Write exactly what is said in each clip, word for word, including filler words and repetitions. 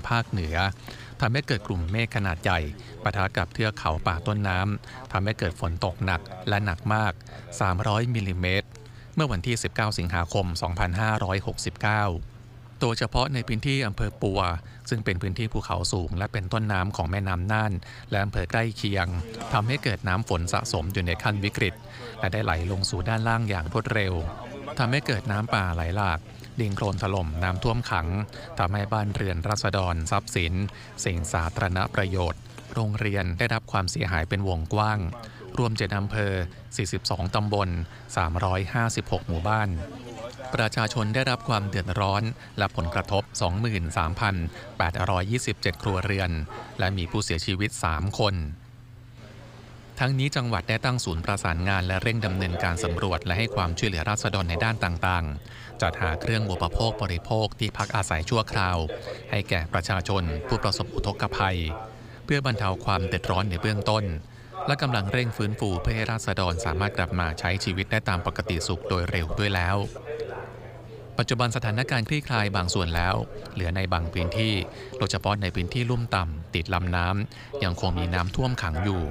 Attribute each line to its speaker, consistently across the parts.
Speaker 1: ภาคเหนือทำให้เกิดกลุ่มเมฆขนาดใหญ่ปะทะกับเทือกเขาป่าต้นน้ำทำให้เกิดฝนตกหนักและหนักมากสามร้อยมิลลิเมตรเมื่อวันที่สิบเก้าสิงหาคมสองพันห้าร้อยหกสิบเก้าโดยเฉพาะในพื้นที่อำเภอปัวซึ่งเป็นพื้นที่ภูเขาสูงและเป็นต้นน้ำของแม่น้ำน่านและอำเภอใกล้เคียงทำให้เกิดน้ำฝนสะสมอยู่ในขั้นวิกฤตและได้ไหลลงสู่ด้านล่างอย่างรวดเร็วทำให้เกิดน้ำป่าไหลหลากดินโคลนถล่มน้ำท่วมขังทำให้บ้านเรือนราษฎรทรัพย์สินสิ่งสาธารณประโยชน์โรงเรียนได้รับความเสียหายเป็นวงกว้างรวมเจ็ดอำเภอสี่สิบสองตำบลสามร้อยห้าสิบหกหมู่บ้านประชาชนได้รับความเดือดร้อนและผลกระทบ สองหมื่นสามพันแปดร้อยยี่สิบเจ็ด ครัวเรือนและมีผู้เสียชีวิตสามคนทั้งนี้จังหวัดได้ตั้งศูนย์ประสานงานและเร่งดำเนินการสำรวจและให้ความช่วยเหลือราษฎรในด้านต่างๆจัดหาเครื่องอุปโภคบริโภคที่พักอาศัยชั่วคราวให้แก่ประชาชนผู้ประสบอุทกภัยเพื่อบรรเทาความเดือดร้อนในเบื้องต้นและกำลังเร่งฟื้นฟูเพื่อให้ราษฎรสามารถกลับมาใช้ชีวิตได้ตามปกติสุขโดยเร็วด้วยแล้วปัจจุบันสถานการณ์คลี่คลายบางส่วนแล้วเหลือในบางพื้นที่โดยเฉพาะในพื้นที่ลุ่มต่ำติดลำน้ำยังคงมีน้ำท่วมขังอยู่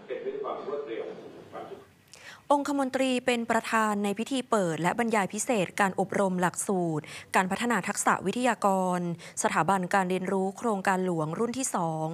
Speaker 2: องคมนตรีเป็นประธานในพิธีเปิดและบรรยายพิเศษการอบรมหลักสูตรการพัฒนาทักษะวิทยากรสถาบันการเรียนรู้โครงการหลวงรุ่นที่สอง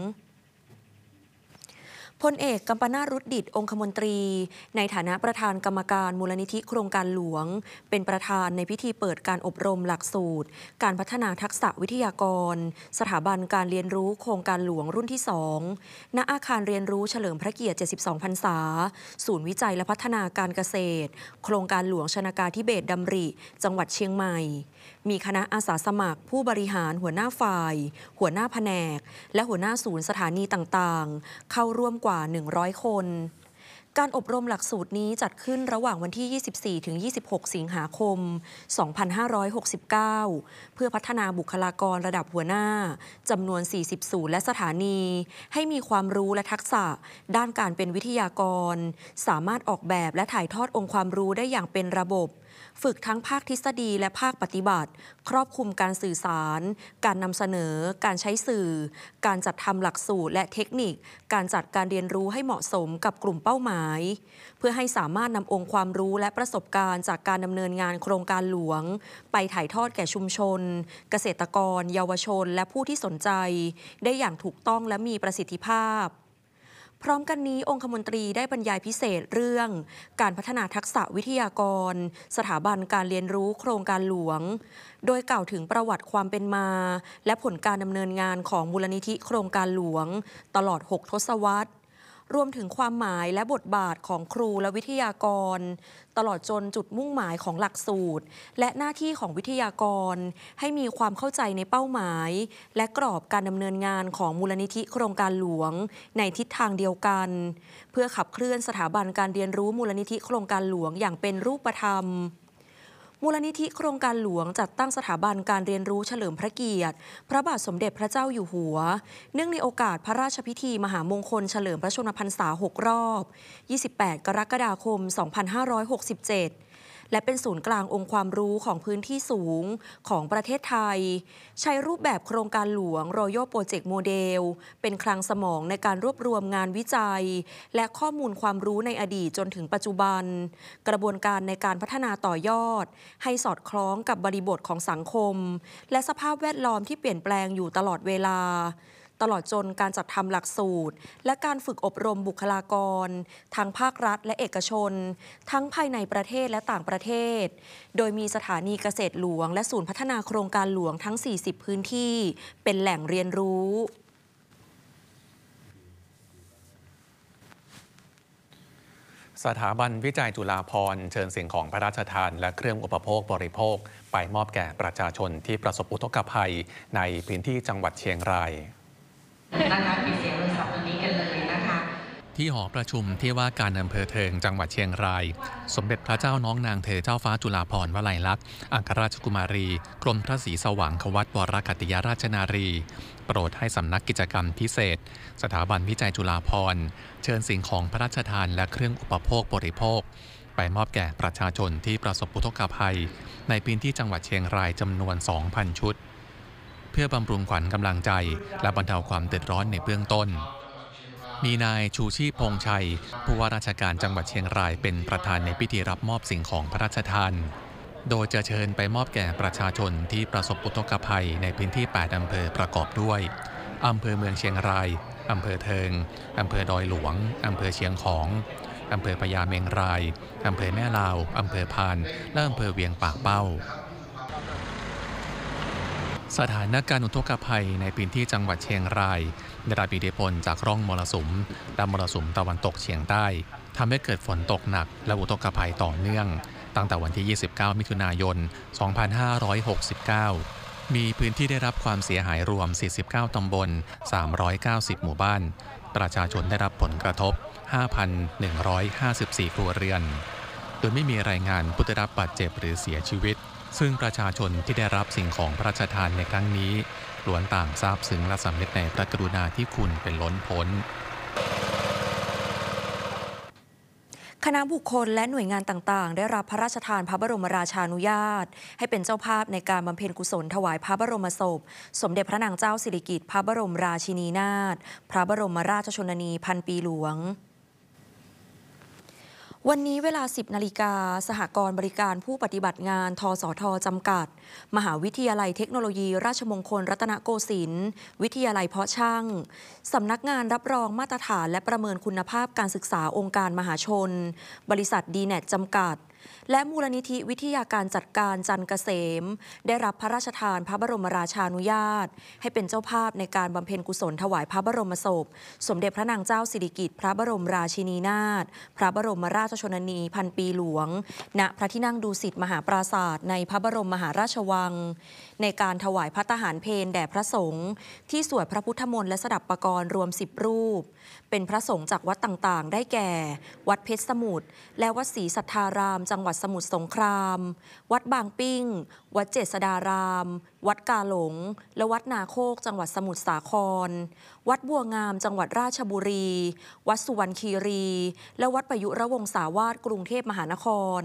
Speaker 2: พลเอกกัมปนาท รุดดิษฐ์องคมนตรีในฐานะประธานกรรมการมูลนิธิโครงการหลวงเป็นประธานในพิธีเปิดการอบรมหลักสูตรการพัฒนาทักษะวิทยากรสถาบันการเรียนรู้โครงการหลวงรุ่นที่สองณอาคารเรียนรู้เฉลิมพระเกียรติเจ็ดสิบสองพรรษาศูนย์วิจัยและพัฒนาการเกษตรโครงการหลวงชนากาธิเบศรดำริจังหวัดเชียงใหม่มีคณะอาสาสมัครผู้บริหารหัวหน้าฝ่ายหัวหน้าแผนกและหัวหน้าศูนย์สถานีต่างๆเข้าร่วมกว่าหนึ่งร้อยคนการอบรมหลักสูตรนี้จัดขึ้นระหว่างวันที่ ยี่สิบสี่ถึงยี่สิบหก สิงหาคม สองพันห้าร้อยหกสิบเก้า เพื่อพัฒนาบุคลากรระดับหัวหน้าจำนวน สี่สิบ ศูนย์และสถานีให้มีความรู้และทักษะด้านการเป็นวิทยากรสามารถออกแบบและถ่ายทอดองค์ความรู้ได้อย่างเป็นระบบฝึกทั้งภาคทฤษฎีและภาคปฏิบัติครอบคลุมการสื่อสารการนำเสนอการใช้สื่อการจัดทำหลักสูตรและเทคนิคการจัดการเรียนรู้ให้เหมาะสมกับกลุ่มเป้าหมายเพื่อให้สามารถนำองค์ความรู้และประสบการณ์จากการดำเนินงานโครงการหลวงไปถ่ายทอดแก่ชุมชนเกษตรกรเยาวชนและผู้ที่สนใจได้อย่างถูกต้องและมีประสิทธิภาพพร้อมกันนี้องคมนตรีได้บรรยายพิเศษเรื่องการพัฒนาทักษะวิทยากรสถาบันการเรียนรู้โครงการหลวงโดยกล่าวถึงประวัติความเป็นมาและผลการดำเนินงานของมูลนิธิโครงการหลวงตลอดหกทศวรรษรวมถึงความหมายและบทบาทของครูและวิทยากรตลอดจนจุดมุ่งหมายของหลักสูตรและหน้าที่ของวิทยากรให้มีความเข้าใจในเป้าหมายและกรอบการดำเนินงานของมูลนิธิโครงการหลวงในทิศทางเดียวกันเพื่อขับเคลื่อนสถาบันการเรียนรู้มูลนิธิโครงการหลวงอย่างเป็นรูปธรรมมูลนิธิโครงการหลวงจัดตั้งสถาบันการเรียนรู้เฉลิมพระเกียรติพระบาทสมเด็จพระเจ้าอยู่หัวเนื่องในโอกาสพระราชพิธีมหามงคลเฉลิมพระชนมพรรษาหกรอบยี่สิบแปดกรกฎาคมสองพันห้าร้อยหกสิบเจ็ดและเป็นศูนย์กลางองค์ความรู้ของพื้นที่สูงของประเทศไทยใช้รูปแบบโครงการหลวง Royal Project Model เป็นคลังสมองในการรวบรวมงานวิจัยและข้อมูลความรู้ในอดีตจนถึงปัจจุบันกระบวนการในการพัฒนาต่อยอดให้สอดคล้องกับบริบทของสังคมและสภาพแวดล้อมที่เปลี่ยนแปลงอยู่ตลอดเวลาตลอดจนการจัดทำหลักสูตรและการฝึกอบรมบุคลากรทั้งภาครัฐและเอกชนทั้งภายในประเทศและต่างประเทศโดยมีสถานีเกษตรหลวงและศูนย์พัฒนาโครงการหลวงทั้งสี่สิบพื้นที่เป็นแหล่งเรียนรู้
Speaker 1: สถาบันวิจัยจุฬาภรณ์เชิญสิ่งของพระราชทานและเครื่องอุปโภคบริโภคไปมอบแก่ประชาชนที่ประสบอุทกภัยในพื้นที่จังหวัดเชียงราย
Speaker 3: นะคะมีเสียงโทรศัพท์ตรงนี้กันเลยนะคะ
Speaker 1: ที่หอประชุมที่ว่าการอำเภอเทิงจังหวัดเชียงรายสมเด็จพระเจ้าน้องนางเธอเจ้าฟ้าจุฬาภรณ์วลัยลักษณ์อัครราชกุมารีกรมพระศรีสว่างควัตวรกัตติยราชนารีโปรดให้สำนักกิจกรรมพิเศษสถาบันวิจัยจุฬาภรณ์เชิญสิ่งของพระราชทานและเครื่องอุปโภคบริโภคไปมอบแก่ประชาชนที่ประสบอุทกภัยในพื้นที่จังหวัดเชียงรายจำนวน สองพัน ชุดเพื่อบำรุงขวัญกำลังใจและบรรเทาความเดือดร้อนในเบื้องต้นมีนายชูชีพพงษ์ชัยผู้ว่าราชการจังหวัดเชียงรายเป็นประธานในพิธีรับมอบสิ่งของพระราชทานโดยจะเชิญไปมอบแก่ประชาชนที่ประสบอุทกภัยในพื้นที่แปดอำเภอประกอบด้วยอำเภอเมืองเชียงรายอำเภอเทิงอำเภอดอยหลวงอำเภอเชียงของอำเภอพญาเมงรายอำเภอแม่ลาวอำเภอพานและอำเภอเวียงปากเป้าสถานการณ์อุทกภัยในพื้นที่จังหวัดเชียงรายได้รับอิทธิพลจากร่องมรสุมและมรสุมตะวันตกเฉียงใต้ทำให้เกิดฝนตกหนักและอุทกภัยต่อเนื่องตั้งแต่วันที่ยี่สิบเก้ามิถุนายนสองพันห้าร้อยหกสิบเก้ามีพื้นที่ได้รับความเสียหายรวมสี่สิบเก้าตำบลสามร้อยเก้าสิบหมู่บ้านประชาชนได้รับผลกระทบ ห้าพันหนึ่งร้อยห้าสิบสี่ ครัวเรือนโดยไม่มีรายงานผู้ได้รับบาดเจ็บหรือเสียชีวิตซึ่งประชาชนที่ได้รับสิ่งของพระราชทานในครั้งนี้ล้วนต่างซาบซึ้งและสำนึกในพระกรุณาธิคุณเป็นล้นพ้น
Speaker 2: คณะบุคคลและหน่วยงานต่างๆได้รับพระราชทานพระบรมราชานุญาตให้เป็นเจ้าภาพในการบำเพ็ญกุศลถวายพระบรมศพสมเด็จพระนางเจ้าสิริกิติ์พระบรมราชินีนาถพระบรมราชชนนีพันปีหลวงวันนี้เวลา สิบนาฬิกาสหกรณ์บริการผู้ปฏิบัติงานทสท.จำกัดมหาวิทยาลัยเทคโนโลยีราชมงคลรัตนโกสินทร์วิทยาลัยเพาะช่างสำนักงานรับรองมาตรฐานและประเมินคุณภาพการศึกษาองค์การมหาชนบริษัท ดี เน็ต จำกัดและมูลนิธิวิทยาการจัดการจันทร์เกษมได้รับพระราชทานพระบรมราชานุญาตให้เป็นเจ้าภาพในการบำเพ็ญกุศลถวายพระบรมศพสมเด็จพระนางเจ้าสิริกิติ์พระบรมราชินีนาถพระบรมราชชนนีพันปีหลวงณพระที่นั่งดุสิตมหาปราสาทในพระบรมมหาราชวังในการถวายภัตตาหารเพลแด่พระสงฆ์ที่สวดพระพุทธมนต์และสดับปกรณ์รวมสิบรูปเป็นพระสงฆ์จากวัดต่างๆได้แก่วัดเพชรสมุทรและวัดศรีสัทธารามจังหวัดสมุทรสงครามวัดบางปิ้งวัดเจษฎารามวัดกาหลงและวัดนาโคกจังหวัดสมุทรสาครวัดบัวงามจังหวัดราชบุรีวัดสุวรรณคีรีและวัดประยุรวงศาวาสกรุงเทพมหานคร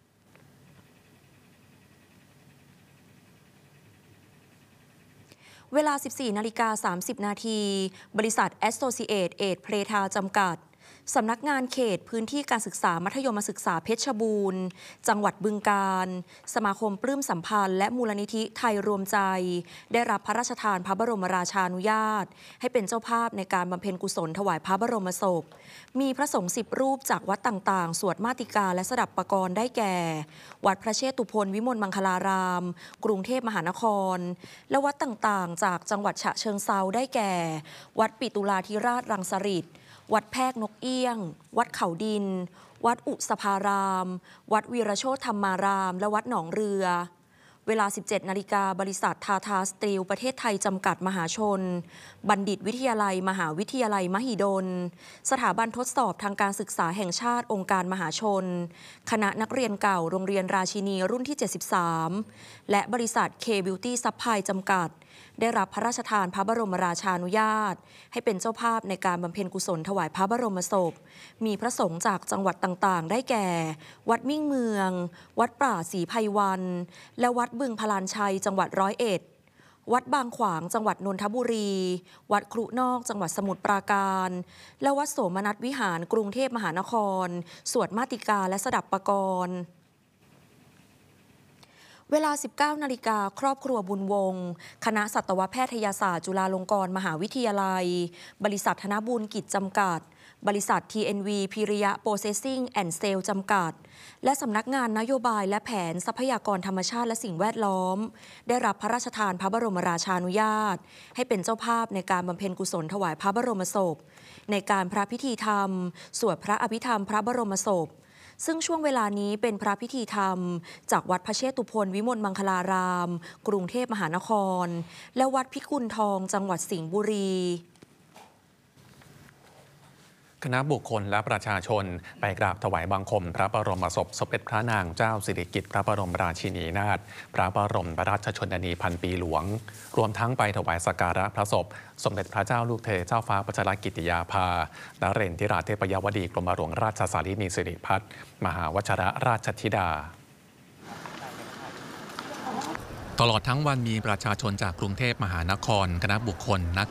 Speaker 2: เวลา สิบสี่นาฬิกาสามสิบนาทีบริษัท Associate Ed Pleta จำกัดสำนักงานเขตพื้นที่การศึกษามัธยมศึกษาเพชรบูรณ์จังหวัดบึงกาฬสมาคมปลื้มสัมพันธ์และมูลนิธิไทยรวมใจได้รับพระราชทานพระบรมราชานุญาตให้เป็นเจ้าภาพในการบำเพ็ญกุศลถวายพระบรมศพมีพระสงฆ์สิบรูปจากวัดต่างๆสวดมาติกาและสดับปกรณ์ได้แก่วัดพระเชตุพนวิมลมังคลารามกรุงเทพมหานครและวัดต่างๆจากจังหวัดฉะเชิงเทราได้แก่วัดปิตุลาธิราชรังสฤษฎ์วัดแพรกนกเอี้ยงวัดเขาดินวัดอุสภารามวัดวีรโชติธรรมารามและวัดหนองเรือเวลา สิบเจ็ดนาฬิกาบริษัททาทาสตีลประเทศไทยจำกัดมหาชนบัณฑิตวิทยาลัยมหาวิทยาลัยมหิดลสถาบันทดสอบทางการศึกษาแห่งชาติองค์การมหาชนคณะนักเรียนเก่าโรงเรียนราชินีรุ่นที่เจ็ดสิบสามและบริษัท K Beauty Supply จำกัดได้รับพระราชทานพระบรมราชานุญาตให้เป็นเจ้าภาพในการบำเพ็ญกุศลถวายพระบรมศพมีพระสงฆ์จากจังหวัดต่างๆได้แก่วัดมิ่งเมืองวัดป่าศรีไพวันและวัดบึงพลานชัยจังหวัดร้อยเอ็ดวัดบางขวางจังหวัดนนทบุรีวัดครุนอกจังหวัดสมุทรปราการและวัดโสมนัสวิหารกรุงเทพมหานครสวดมาติกาและสดับปกรณ์เวลา สิบเก้านาฬิกาครอบครัวบุญวงศ์คณะสัตวแพทยศาสตร์จุฬาลงกรณ์มหาวิทยาลัยบริษัทธนบุญกิจจำกัดบริษัท ที เอ็น วี พิริยะโปรเซสซิ่งแอนด์เซลจำกัดและสำนักงานนโยบายและแผนทรัพยากรธรรมชาติและสิ่งแวดล้อมได้รับพระราชทานพระบรมราชานุญาตให้เป็นเจ้าภาพในการบำเพ็ญกุศลถวายพระบรมศพในการพระพิธีธรรมสวดพระอภิธรรมพระบรมศพซึ่งช่วงเวลานี้เป็นพระพิธีธรรมจากวัดพระเชตุพนวิมลมังคลารามกรุงเทพมหานครและวัดพิกุลทองจังหวัดสิงห์บุรี
Speaker 1: คณะบุคคลและประชาชนไปกราบถวายบังคมพระบรมศพสมเด็จพระนางเจ้าสิริกิติ์พระบรมราชินีนาถพระบรมราชชนนีพันปีหลวงรวมทั้งไปถวายสักการะพระศพสมเด็จพระเจ้าลูกเธอเจ้าฟ้าพัชรกิติยาภานเรนทิราเทพยวดีกรมหลวงราชสารีนีสิริพัฒน์มหาวชรราชธิดาตลอดทั้งวันมีประชาชนจากกรุงเทพมหานครคณะบุคคลนัก